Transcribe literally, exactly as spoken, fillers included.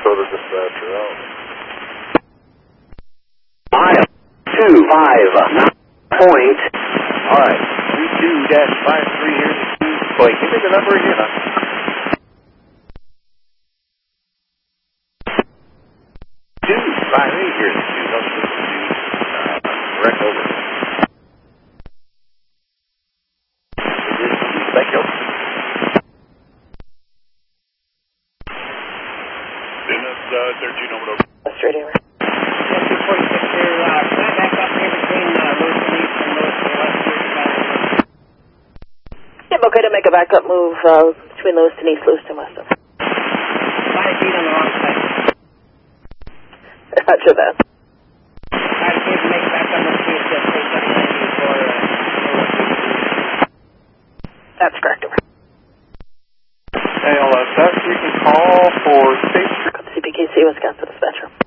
for the dispatcher out. Mile two five point. All right, three two dash five three here. Boy, give me the number again. Huh? Two five eight here. Correct over. Thank you. Dennis, uh, thirteen over. Straight over. two forty-six here, uh, can I back up here between uh, Lewiston East and Lewiston West? Yep, okay to make a backup move uh, between Lewiston East, Lewiston West. Five feet on the wrong side. Roger that. Five feet to make a backup move to the state seven ninety for uh, Lewiston. That's correct. Over. A L S S, you can call for State Street. C P K C, Wisconsin dispatcher.